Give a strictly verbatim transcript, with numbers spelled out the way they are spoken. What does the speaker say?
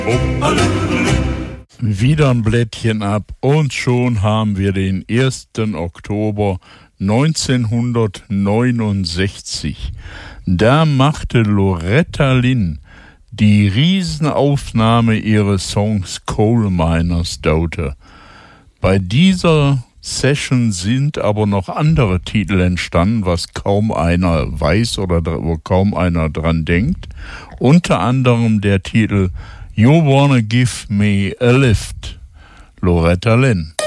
Wieder ein Blättchen ab und schon haben wir den ersten Oktober neunzehnhundertneunundsechzig. Da machte Loretta Lynn die Riesenaufnahme ihres Songs Coal Miner's Daughter. Bei dieser Session sind aber noch andere Titel entstanden, was kaum einer weiß oder wo kaum einer dran denkt. Unter anderem der Titel You Wanna Give Me a Lift, Loretta Lynn.